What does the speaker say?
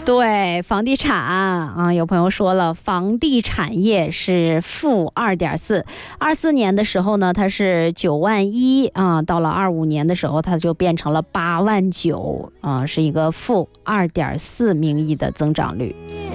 对，房地产啊，有朋友说了，房地产业是负2.4，24年的时候呢，它是9.1万啊，到了25年的时候，它就变成了8.9万啊，是一个负2.4名亿的增长率。